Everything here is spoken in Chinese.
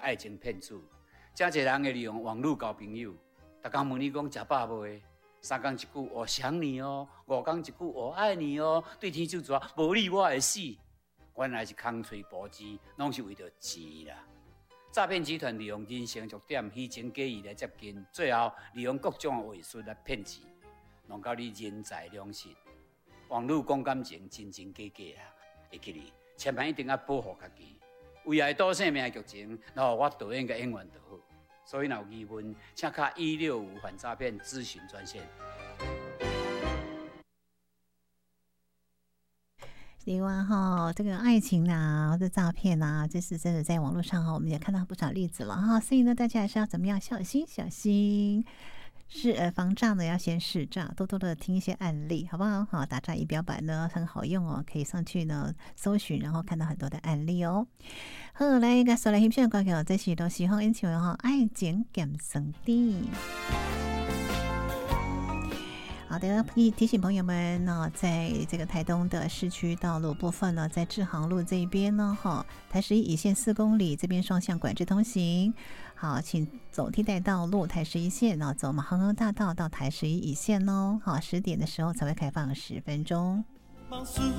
爱情骗子，真侪人会利用网络交朋友，逐工问你讲食饱未？3天一句我想你哦，5天一句我爱你哦，对天就说无你我会死。原来是空吹薄机，拢是为着钱啦。诈骗集团利用人性弱点、虚情假意来接近，最后利用各种的话术来骗钱，弄到你人财两失。网络讲感情真真假假啊！会记哩，千万一定要保护家己。为爱赌性命的剧情，然后我导演甲演员就好。所以若有疑问，请卡165反诈骗咨询专线。 另外哈，这个爱情啦，或者诈骗啦，这是真的在网络上哈，我们也看到不少例子了哈。所以呢，大家还是要怎么样小心小心。防诈呢要先试诈，多多的听一些案例，好不好？好，打诈仪表板呢很好用哦，可以上去呢搜寻，然后看到很多的案例哦。好，来一个说来欣赏歌曲，这是都喜欢演唱哈，爱情减生低。好的，提醒朋友们呢，在这个台东的市区道路部分呢，在志航路这一边呢，台11乙线4公里这边双向管制通行。好，请走替代道路台11线，然后走恒河大道到台11乙线哦。好，10点的时候才会开放10分钟。